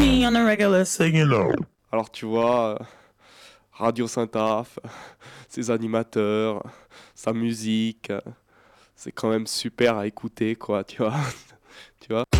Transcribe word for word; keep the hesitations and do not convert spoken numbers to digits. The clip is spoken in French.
me on the regular singing low. Alors tu vois, euh, Radio Saint-Aph, ses animateurs, sa musique, euh, c'est quand même super à écouter, quoi, tu vois. Tu vois.